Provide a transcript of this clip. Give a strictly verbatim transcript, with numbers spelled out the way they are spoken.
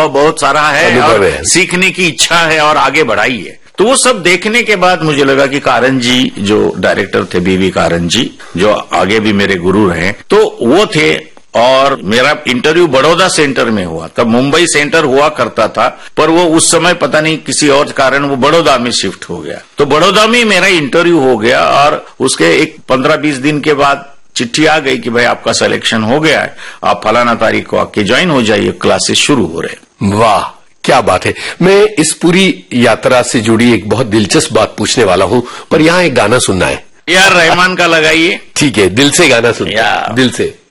अनुभव बहुत सारा है और सीखने की इच्छा है और आगे बढ़ाई है। तो वो सब देखने के बाद मुझे लगा कि कारण जी जो डायरेक्टर थे, बीवी कारण जी, जो आगे भी मेरे गुरु रहे, तो वो थे। और मेरा इंटरव्यू बड़ौदा सेंटर में हुआ, तब मुंबई सेंटर हुआ करता था, पर वो उस समय पता नहीं किसी और कारण वो बड़ौदा में शिफ्ट हो गया। तो बड़ौदा में मेरा इंटरव्यू हो गया और उसके एक पंद्रह बीस दिन के बाद चिट्ठी आ गई कि भाई आपका सिलेक्शन हो गया है, आप फलाना तारीख को आके ज्वाइन हो जाइए, क्लासेस शुरू हो रहे। वाह, क्या बात है। मैं इस पूरी यात्रा से जुड़ी एक बहुत दिलचस्प बात पूछने वाला हूं, पर यहाँ एक गाना सुनना है। यार रहमान का लगाइए। ठीक है, दिल से गाना सुनिए, दिल से।